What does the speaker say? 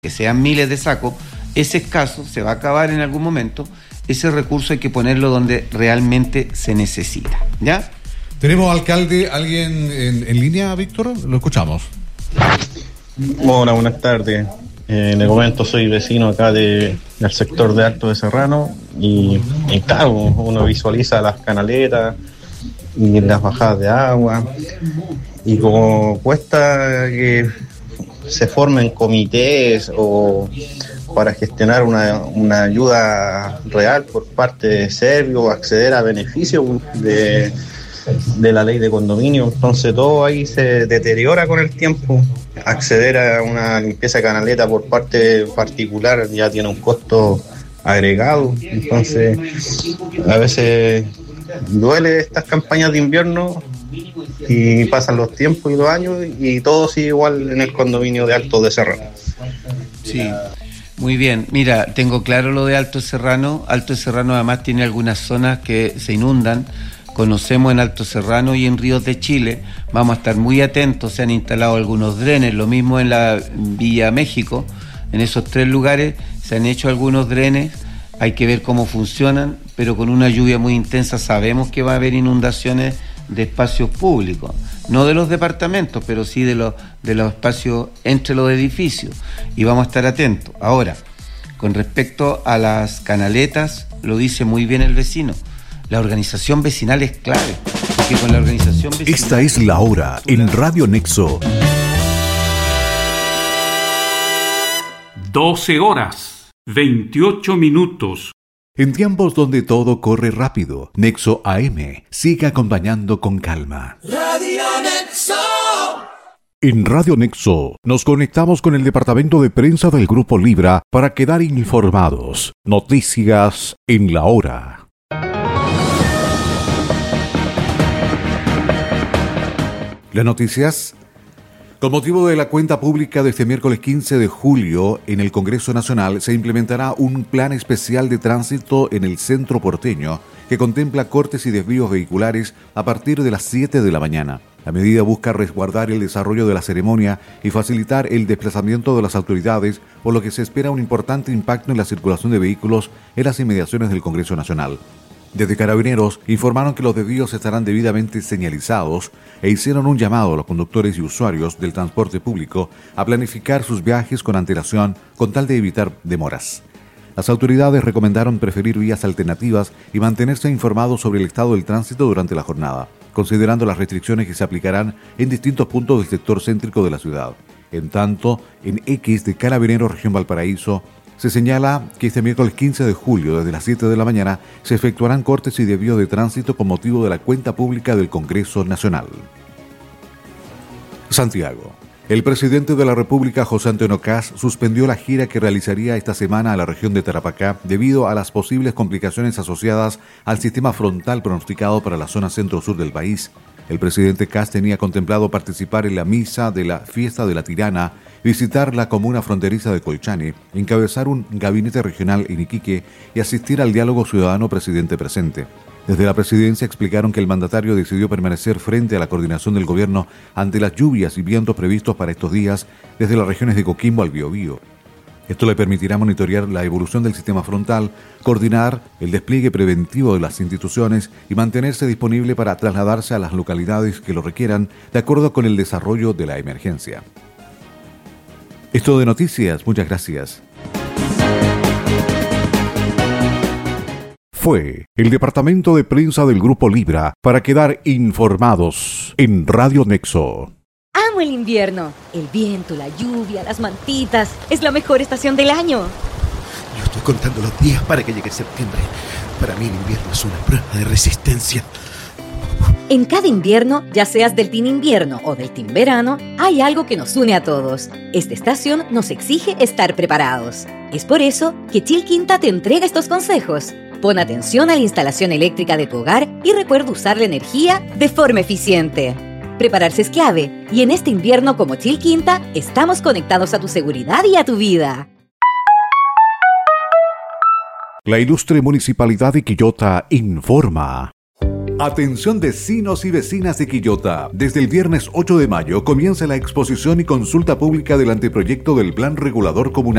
que sean miles de sacos, es escaso, se va a acabar en algún momento. Ese recurso hay que ponerlo donde realmente se necesita, ¿ya? Tenemos, alcalde, alguien en línea, Víctor, lo escuchamos. Hola, buenas tardes. Le comento, soy vecino acá del sector de Alto de Serrano y claro, uno visualiza las canaletas y las bajadas de agua y como cuesta que se formen comités o para gestionar una ayuda real por parte de Servio, acceder a beneficios de la ley de condominio. Entonces todo ahí se deteriora con el tiempo. Acceder a una limpieza de canaleta por parte particular ya tiene un costo agregado. Entonces a veces duele estas campañas de invierno y pasan los tiempos y los años y todo sigue igual en el condominio de Alto de Serrano. Sí, muy bien. Mira, tengo claro lo de Alto Serrano. Alto Serrano además tiene algunas zonas que se inundan. Conocemos en Alto Serrano y en Ríos de Chile. Vamos a estar muy atentos. Se han instalado algunos drenes, lo mismo en la Villa México. En esos 3 lugares se han hecho algunos drenes. Hay que ver cómo funcionan, pero con una lluvia muy intensa sabemos que va a haber inundaciones de espacios públicos, no de los departamentos, pero sí de los espacios entre los edificios, y vamos a estar atentos. Ahora, con respecto a las canaletas, lo dice muy bien el vecino, la organización vecinal es clave, porque con la organización vecinal... Esta es la hora en Radio Nexo. 12 horas, 28 minutos. En tiempos donde todo corre rápido, Nexo AM sigue acompañando con calma. Radio Nexo. En Radio Nexo nos conectamos con el departamento de prensa del Grupo Libra para quedar informados. Noticias en la hora. Las noticias. Con motivo de la cuenta pública de este miércoles 15 de julio, en el Congreso Nacional se implementará un plan especial de tránsito en el centro porteño que contempla cortes y desvíos vehiculares a partir de las 7 de la mañana. La medida busca resguardar el desarrollo de la ceremonia y facilitar el desplazamiento de las autoridades, por lo que se espera un importante impacto en la circulación de vehículos en las inmediaciones del Congreso Nacional. Desde Carabineros informaron que los desvíos estarán debidamente señalizados e hicieron un llamado a los conductores y usuarios del transporte público a planificar sus viajes con antelación con tal de evitar demoras. Las autoridades recomendaron preferir vías alternativas y mantenerse informados sobre el estado del tránsito durante la jornada, considerando las restricciones que se aplicarán en distintos puntos del sector céntrico de la ciudad. En tanto, en X de Carabineros Región Valparaíso, se señala que este miércoles 15 de julio, desde las 7 de la mañana, se efectuarán cortes y desvíos de tránsito con motivo de la cuenta pública del Congreso Nacional. Santiago. El presidente de la República, José Antonio Kast, suspendió la gira que realizaría esta semana a la región de Tarapacá debido a las posibles complicaciones asociadas al sistema frontal pronosticado para la zona centro-sur del país. El presidente Kast tenía contemplado participar en la misa de la Fiesta de la Tirana, visitar la comuna fronteriza de Colchane, encabezar un gabinete regional en Iquique y asistir al diálogo ciudadano presidente presente. Desde la presidencia explicaron que el mandatario decidió permanecer frente a la coordinación del gobierno ante las lluvias y vientos previstos para estos días desde las regiones de Coquimbo al Biobío. Esto le permitirá monitorear la evolución del sistema frontal, coordinar el despliegue preventivo de las instituciones y mantenerse disponible para trasladarse a las localidades que lo requieran de acuerdo con el desarrollo de la emergencia. Esto de noticias, muchas gracias. Fue el departamento de prensa del Grupo Libra para quedar informados en Radio Nexo. Amo el invierno. El viento, la lluvia, las mantitas. Es la mejor estación del año. Yo estoy contando los días para que llegue septiembre. Para mí el invierno es una prueba de resistencia. En cada invierno, ya seas del team invierno o del team verano, hay algo que nos une a todos. Esta estación nos exige estar preparados. Es por eso que Chilquinta te entrega estos consejos. Pon atención a la instalación eléctrica de tu hogar y recuerda usar la energía de forma eficiente. Prepararse es clave, y en este invierno como Chilquinta, estamos conectados a tu seguridad y a tu vida. La ilustre Municipalidad de Quillota informa. Atención vecinos y vecinas de Quillota. Desde el viernes 8 de mayo comienza la exposición y consulta pública del anteproyecto del Plan Regulador Comunal.